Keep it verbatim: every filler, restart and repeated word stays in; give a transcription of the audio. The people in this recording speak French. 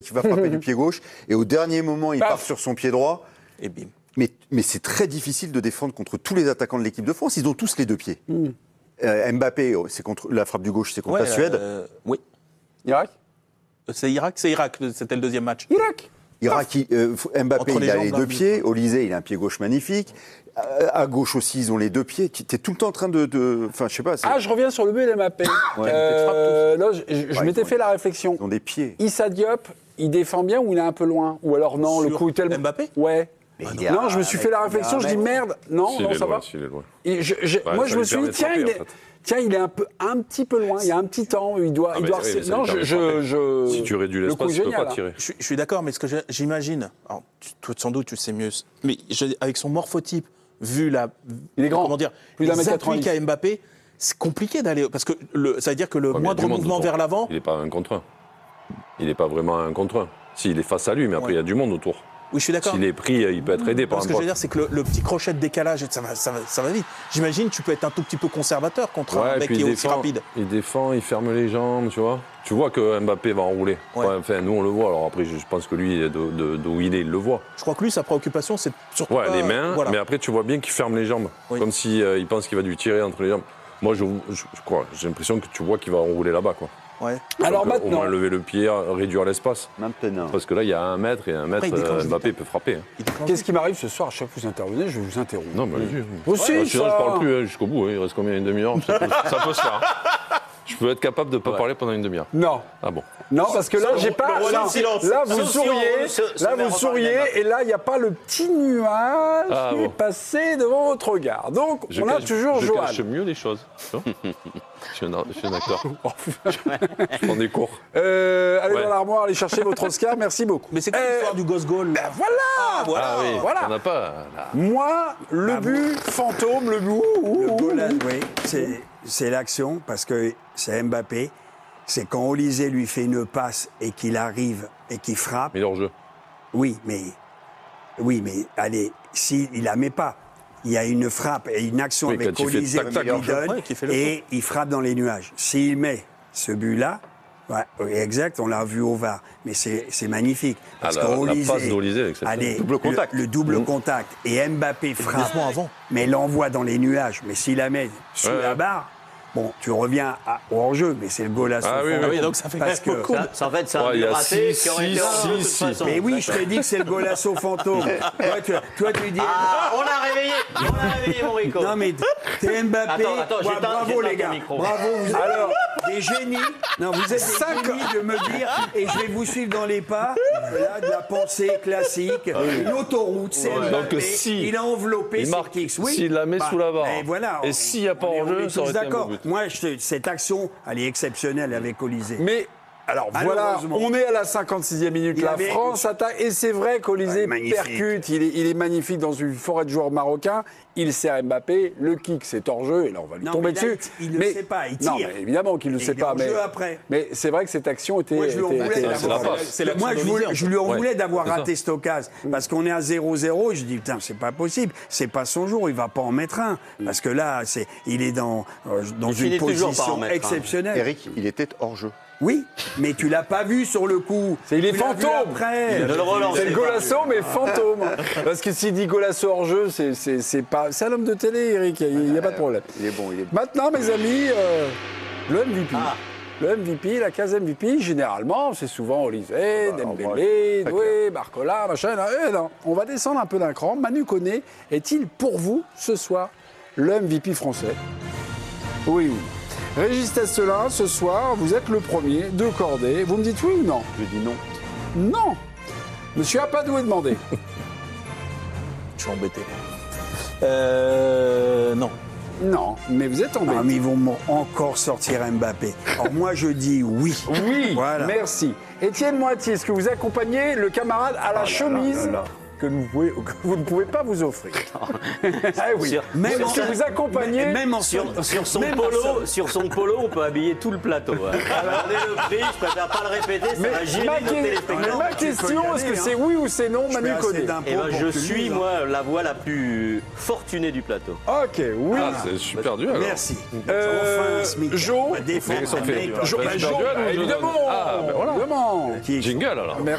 tu vas frapper du pied gauche, et au dernier moment, il Paf. part sur son pied droit. Et bim. Mais, mais c'est très difficile de défendre contre tous les attaquants de l'équipe de France. Ils ont tous les deux pieds. Mm. Euh, Mbappé, c'est contre la frappe du gauche, c'est contre ouais, la Suède. Euh, oui. Irak. C'est Irak, c'est Irak. C'était le deuxième match. Irak. Irak, il, euh, Mbappé, Entre les il a jambes, les là, deux oui. pieds. Olysée, il a un pied gauche magnifique. Euh, à gauche aussi, ils ont les deux pieds. Tu es tout le temps en train de, de, enfin, je sais pas. Ah, je reviens sur le but d'Mbappé. Ouais. euh, là, je, je Ouais, m'étais ils fait ont- la réflexion. Ils ont des pieds. Issa Diop, il défend bien ou il est un peu loin? Ou alors non, le Sur coup est tellement. Mbappé Ouais. Mais Ah il est non, à- je me suis avec- fait la il est à réflexion, un je dis mètre. merde. Non, S'il non, est ça loin, va. s'il est loin. Et je- je- Ouais, moi, ça je lui me suis permet dit, de tiens, frapper, il est, en fait. tiens, il est un, peu, un petit peu loin, il y a un petit temps, il doit. Ah, il mais doit c'est vrai, mais ça non, lui je. permet de je, frapper. je- Si tu réduis le l'espace, coup est tu peux génial, pas hein. tirer. Je, suis- je suis d'accord, mais ce que je- j'imagine, alors, tu- toi, sans doute tu sais mieux, mais je- avec son morphotype, vu la, Il est grand. comment dire, Plus d'un les mètre appuis quatre-vingt-dix. qu'a Mbappé, c'est compliqué d'aller, parce que le, ça veut dire que le Ouais, mais il y a moindre du monde mouvement autour. vers l'avant, Il n'est pas un contre un. Il n'est pas vraiment un contre un. Si, il est face à lui, mais après, Ouais. il y a du monde autour. oui, je suis d'accord. S'il est pris, il peut être aidé par Ce un que je veux pote. dire, c'est que le, le petit crochet de décalage, ça va, ça va, ça va vite. J'imagine, tu peux être un tout petit peu conservateur contre un Ouais, mec puis qui il est aussi défend, rapide. il défend, il ferme les jambes, tu vois. Tu vois que Mbappé va enrouler. Ouais. Ouais, enfin, nous, on le voit. Alors après, je je pense que lui, de- de- d'où il est, il le voit. Je crois que lui, sa préoccupation, c'est surtout Ouais, pas- les mains, voilà. mais après, tu vois bien qu'il ferme les jambes. Oui. Comme s'il il pense qu'il va lui tirer entre les jambes. Moi, je, je, je crois, j'ai l'impression que tu vois qu'il va enrouler là-bas, quoi. Ouais. Alors Donc, euh, maintenant. Au moins lever le pied, réduire l'espace. Maintenant. Parce que là, il y a un mètre et un mètre, il déclenche euh, Mbappé peut frapper. hein. Il déclenche. Qu'est-ce qui m'arrive ce soir? À chaque fois que vous intervenez, je vais vous interrompre. Non, mais allez-y. Aussi, Ouais, sinon, ça. je parle plus hein, jusqu'au bout. hein. Il reste combien? Une demi-heure? Ça peut, ça peut se faire. hein. Je peux être capable de ne pas parler pendant une demi-heure. Non. Ah bon? Non, parce que là, Sauf j'ai le pas. roi Là, du silence. là, vous Sauf si souriez. on se- se Là, met à vous reparler souriez. d'Mbappé. Et là, il n'y a pas le petit nuage Ah, qui est bon. passé devant votre regard. Donc, Je on a cache- toujours je Johan. cache mieux les choses. tu vois. je, suis un, je suis un acteur. je prends des cours. Euh, allez Ouais. dans l'armoire, allez chercher votre Oscar. Merci beaucoup. Mais c'est quoi Euh, l'histoire du gosse goal ben voilà. Ah, voilà. Ah oui, voilà. on n'a pas. là. Moi, le but fantôme, le but. ouh, ouh, Le ouh. goal, là, oui, c'est, c'est l'action parce que c'est Mbappé. C'est quand Olysée lui fait une passe et qu'il arrive et qu'il frappe. Mais hors-jeu. Oui, mais oui, mais allez, s'il la met pas, il y a une frappe et une action Oui, avec quand il fait Olysée tac, qui tac, lui hors-jeu, donne ouais, qui fait le et il frappe dans les nuages. S'il met ce but-là, ouais, oui, exact, on l'a vu au V A R, mais c'est, c'est magnifique parce Ah, la- la qu'Olysée, passe d'Olysée, elle est exceptionnelle. allez, Double contact. le, le double Mmh. contact et Mbappé frappe, mouvement avant. mais l'envoie dans les nuages. Mais s'il la met sous Ouais, la ouais. barre. Bon, tu reviens à- au hors-jeu, mais c'est le goal à son Ah oui, fond. oui, oui, donc ça fait Parce quand même que- beaucoup. Ça, ça, en fait, c'est un Ouais, il y but a raté six, qui aurait été six, hors-jeu de toute six, façon. Mais oui, je t'ai dit que c'est le golasso fantôme. toi, tu, toi, tu dis. Ah, on l'a réveillé On l'a réveillé, mon Rico. Non, mais t'es Mbappé. Attends, attends, Ouais, j'éteins- bravo, j'éteins les ton gars. micro. Bravo, vous êtes alors des génies. Non, vous êtes des génies de me dire, et je vais vous suivre dans les pas, là, de la pensée classique, une autoroute, c'est Ouais. Mbappé. Donc, si il a enveloppé il ses marque, kicks. Oui. s'il la met sous la barre. Et voilà. Et s'il y a pas on est- enjeu, on est ça aurait tous été un d'accord. beau but. Moi, je te- cette action, elle est exceptionnelle avec Olysée. Mais alors voilà, Malheureusement. on est à la cinquante-sixième minute. Il La avait- France attaque. Et c'est vrai qu'Olysée Ouais, magnifique. percute. Il est, il est magnifique dans une forêt de joueurs marocains. Il sert Mbappé. Le kick, c'est hors jeu. Et là, on va lui Non, tomber mais là, dessus. il- il le sait pas, il Non, tire. mais évidemment qu'il ne le Et sait il est pas. en Mais, jeu après. mais c'est vrai que cette action était. Moi, je lui en était- voulais était- c'est la d'avoir- passe. C'est l'action Moi, je, d'Olysée, voulais- en je fait. lui en Ouais, voulais d'avoir c'est raté ça. cette occasion. Parce qu'on est à zéro zéro. Je dis, putain, c'est pas possible. C'est pas son jour. Il va pas en mettre un. Parce que là, c'est, il est dans, euh, dans Il finit une toujours par en position mettre un. exceptionnelle. Eric, il était hors jeu. Oui, mais tu l'as pas vu sur le coup. C'est- il est Tu l'as vu fantôme. après. Ne le relance C'est le pas. Golasso, mais fantôme. Parce que s'il dit Golasso hors jeu, c'est, c'est, c'est pas. C'est un homme de télé, Eric. Il n'y a pas de problème. Il est bon, il est bon. Maintenant, mes amis, euh, le M V P. Ah. Le M V P, la case M V P, généralement, c'est souvent Olysée, Bah, Dembélé, très Doué, Barcola, machin. Non, eh non, on va descendre un peu d'un cran. Manu Koné est-il pour vous, ce soir, le M V P français? Oui, oui. Régis Testelin, ce soir, vous êtes le premier de cordée. Vous me dites oui ou non? Je dis non. Non. Monsieur Apadou est demandé. Je suis embêté. Euh, non. Non, mais vous êtes Ah, embêté. mais ils vont m- encore sortir Mbappé. Alors moi, je dis oui. Oui, Voilà. merci. Étienne Moitié, est-ce que vous accompagnez le camarade à la chemise là là. Que, vous pouvez- que vous ne pouvez pas vous offrir? Ah oui. Sur- Même Est-ce en- que vous accompagnez Même en Sur, sur son même en polo, sol. sur son polo, on peut habiller tout le plateau. Hein. Regardez le prix, je préfère pas le répéter, ça mais va gêner ma, nos que- mais téléspectateurs. ma Tu peux y question, est-ce aller, que hein. c'est oui ou c'est non, Je Manu fais assez Koné? d'impôts Eh ben, pour je que tu le suis, dises, hein. moi, la voix la plus fortunée du plateau. Ok, oui. Ah, c'est super dur alors. Merci. Euh, enfin, un SMIC. Jo, On va défendre Mais ils sont un fait- mec. Jo- Jo- Bah, bah, super Jo, duel, bah, ou je évidemment, donne Ah, ben voilà. évidemment. Qui- Jingle alors. Merci.